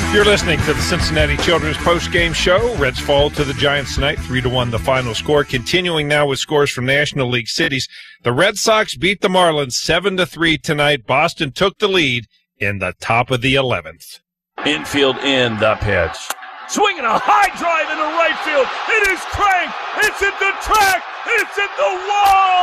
You're listening to the Cincinnati Children's Post-Game Show. Reds fall to the Giants tonight, 3-1 the final score. Continuing now with scores from National League cities. The Red Sox beat the Marlins 7-3 tonight. Boston took the lead in the top of the 11th. Infield in the pitch. Swinging a high drive into right field. It is cranked. It's at the track. It's at the wall.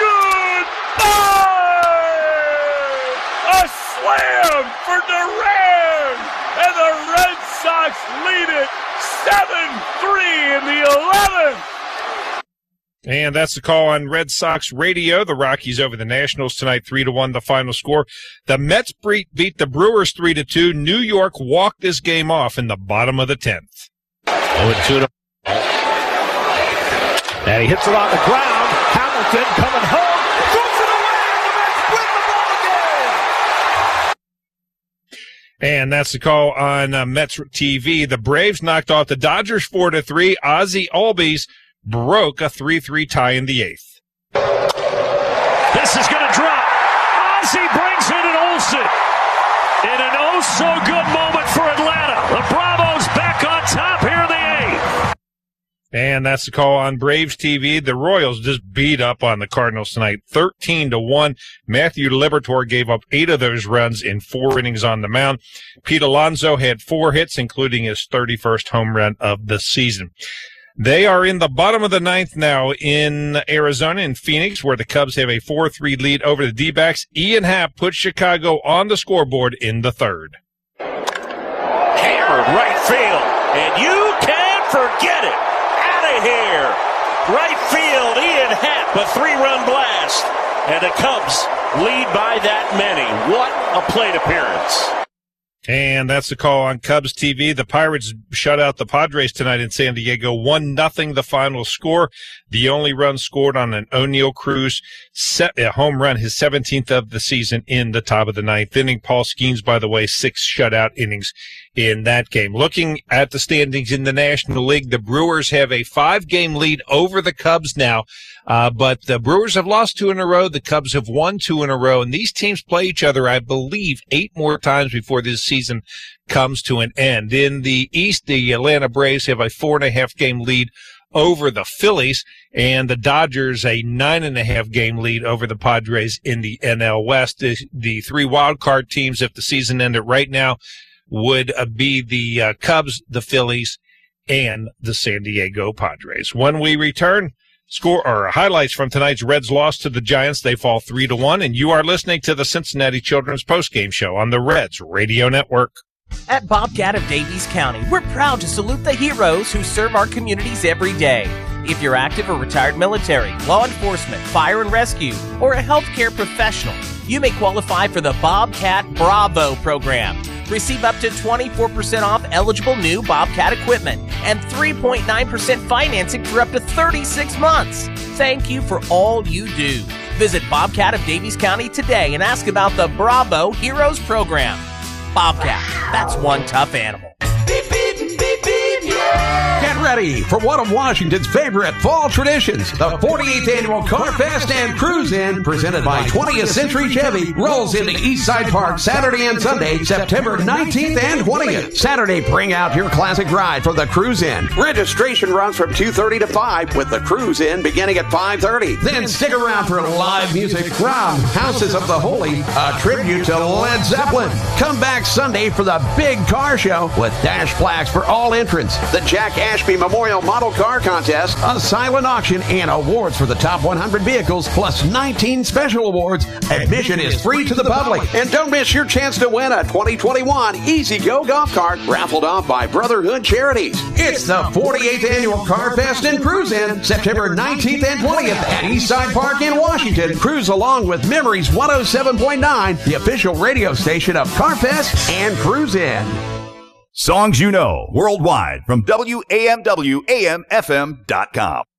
Goodbye! A slam for Duran! And the Red Sox lead it 7-3 in the 11th. And that's the call on Red Sox radio. The Rockies over the Nationals tonight, 3-1 the final score. The Mets beat the Brewers 3-2. New York walked this game off in the bottom of the 10th. 0-2. And he hits it on the ground. Hamilton coming home. Throws it away. The Mets win the ball game. And that's the call on Mets TV. The Braves knocked off the Dodgers 4-3. Ozzie Albies broke a 3-3 tie in the 8th. This is going to drop. Ozzie brings in an Olsen. In an oh-so-good moment for Atlanta. The Bravos back on top here in the 8th. And that's the call on Braves TV. The Royals just beat up on the Cardinals tonight, 13-1. Matthew Liberatore gave up 8 of those runs in 4 innings on the mound. Pete Alonso had 4 hits, including his 31st home run of the season. They are in the bottom of the 9th now in Arizona, in Phoenix, where the Cubs have a 4-3 lead over the D-backs. Ian Happ put Chicago on the scoreboard in the 3rd. Hammered right field, and you can't forget it. Out of here. Right field, Ian Happ, a 3-run blast. And the Cubs lead by that many. What a plate appearance. And that's the call on Cubs TV. The Pirates shut out the Padres tonight in San Diego, 1-0 the final score. The only run scored on an O'Neill Cruz a home run, his 17th of the season in the top of the 9th inning. Paul Skeens, by the way, 6 shutout innings in that game. Looking at the standings in the National League, the Brewers have a 5-game lead over the Cubs now. But the Brewers have lost 2 in a row. The Cubs have won 2 in a row. And these teams play each other, I believe, 8 more times before this season comes to an end. In the East, the Atlanta Braves have a 4.5-game lead over the Phillies, and the Dodgers a 9.5-game lead over the Padres in the NL West. The 3 wild card teams, if the season ended right now, would be the Cubs, the Phillies, and the San Diego Padres. When we return, highlights from tonight's Reds loss to the Giants. They fall 3-1, and you are listening to the Cincinnati Children's Postgame Show on the Reds Radio Network. At Bobcat of Davies County, we're proud to salute the heroes who serve our communities every day. If you're active or retired military, law enforcement, fire and rescue, or a healthcare professional, you may qualify for the Bobcat Bravo program. Receive up to 24% off eligible new Bobcat equipment and 3.9% financing for up to 36 months. Thank you for all you do. Visit Bobcat of Davies County today and ask about the Bravo Heroes program. Bobcat, that's one tough animal. Beep, beep, beep, beep, yeah. Get ready for one of Washington's favorite fall traditions. The 48th Annual Car Fest and Cruise In, presented by 20th Century Chevy, rolls into Eastside Park Saturday and Sunday, September 19th and 20th. Saturday, bring out your classic ride for the Cruise In. Registration runs from 2:30 to 5, with the Cruise In beginning at 5:30. Then stick around for live music from Houses of the Holy, a tribute to Led Zeppelin. Come back Sunday for the big car show with dash flags for all entrants, the Jack Ashby Memorial Model Car Contest, a silent auction, and awards for the top 100 vehicles, plus 19 special awards. Admission is free to the public. And don't miss your chance to win a 2021 Easy Go golf cart raffled off by Brotherhood Charities. It's the 48th Annual Car Fest and Cruise In, September 19th and 20th at Eastside Park in Washington. Cruise along with Memories 107.9, the official radio station of Car Fest and Cruise In. Songs you know worldwide from WAMWAMFM.com.